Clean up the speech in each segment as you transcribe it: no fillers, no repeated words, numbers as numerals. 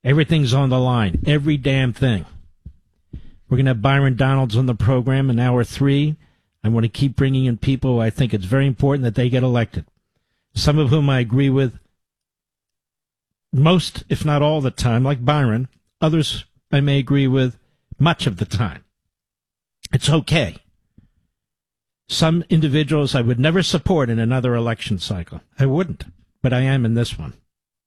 Everything's on the line. Every damn thing. We're going to have Byron Donalds on the program in hour 3. I want to keep bringing in people. I think it's very important that they get elected. Some of whom I agree with most, if not all the time, like Byron. Others I may agree with much of the time. It's okay. Some individuals I would never support in another election cycle. I wouldn't, but I am in this one.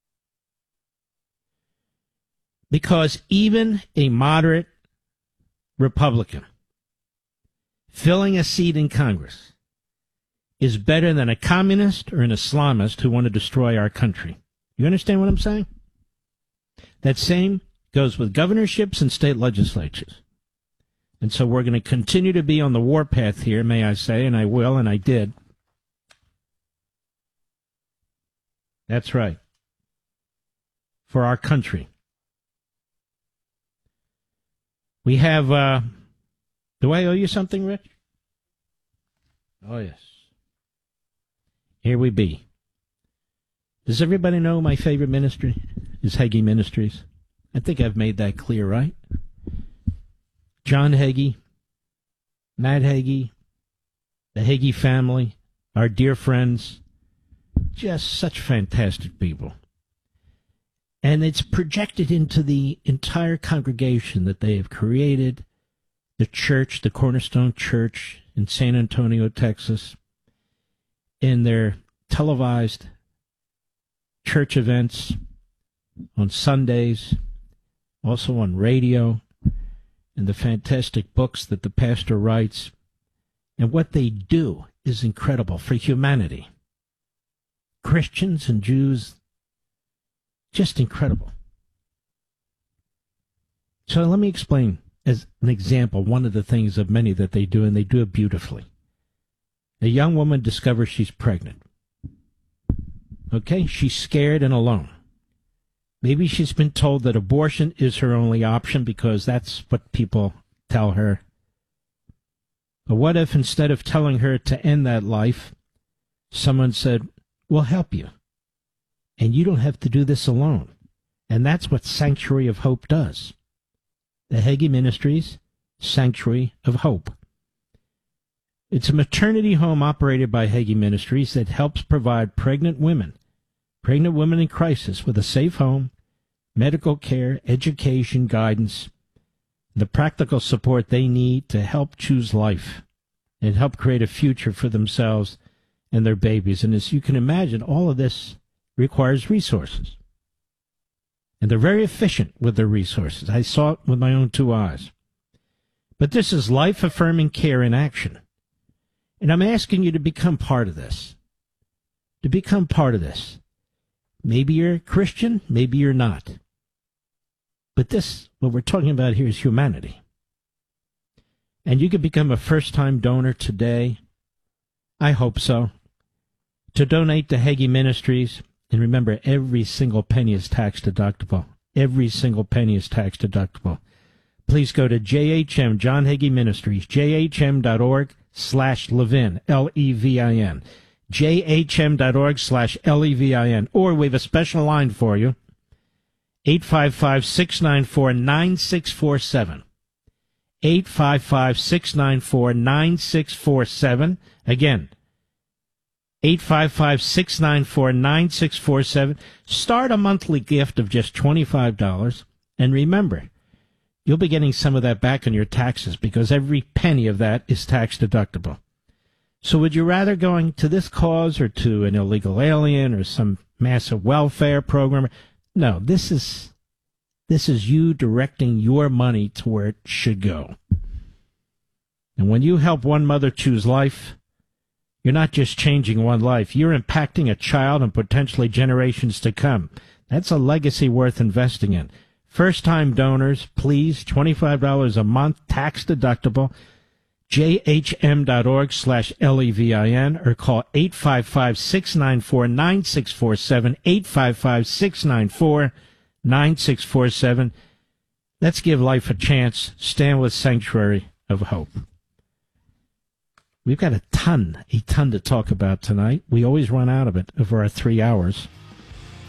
Because even a moderate Republican filling a seat in Congress is better than a communist or an Islamist who want to destroy our country. You understand what I'm saying? That same goes with governorships and state legislatures. And so we're going to continue to be on the warpath here, may I say, and I will, and I did. That's right. For our country. We have, do I owe you something, Rich? Oh, yes. Here we be. Does everybody know my favorite ministry is Hagee Ministries? I think I've made that clear, right? John Hagee, Matt Hagee, the Hagee family, our dear friends, just such fantastic people. And it's projected into the entire congregation that they have created, the church, the Cornerstone Church in San Antonio, Texas, in their televised church events on Sundays, also on radio, and the fantastic books that the pastor writes. And what they do is incredible for humanity. Christians and Jews, just incredible. So let me explain, as an example, one of the things of many that they do, and they do it beautifully. A young woman discovers she's pregnant. Okay, she's scared and alone. Maybe she's been told that abortion is her only option because that's what people tell her. But what if instead of telling her to end that life, someone said, we'll help you. And you don't have to do this alone. And that's what Sanctuary of Hope does. The Hagee Ministries, Sanctuary of Hope. It's a maternity home operated by Hagee Ministries that helps provide pregnant women in crisis with a safe home, medical care, education, guidance, the practical support they need to help choose life and help create a future for themselves and their babies. And as you can imagine, all of this requires resources. And they're very efficient with their resources. I saw it with my own 2 eyes. But this is life-affirming care in action. And I'm asking you to become part of this. To become part of this. Maybe you're a Christian, maybe you're not. But this, what we're talking about here, is humanity. And you can become a first-time donor today. I hope so. To donate to Hagee Ministries. And remember, every single penny is tax deductible. Every single penny is tax deductible. Please go to JHM, John Hagee Ministries, jhm.org/Levin, Levin, jhm.org/Levin. Or we have a special line for you, 855-694-9647. 855-694-9647. Again, 855-694-9647. Start a monthly gift of just $25. And remember, you'll be getting some of that back on your taxes because every penny of that is tax deductible. So would you rather going to this cause or to an illegal alien or some massive welfare program? No, this is you directing your money to where it should go. And when you help one mother choose life, you're not just changing one life. You're impacting a child and potentially generations to come. That's a legacy worth investing in. First-time donors, please, $25 a month, tax deductible, jhm.org/Levin, or call 855-694-9647, 855-694-9647. Let's give life a chance. Stand with Sanctuary of Hope. We've got a ton to talk about tonight. We always run out of it over our 3 hours.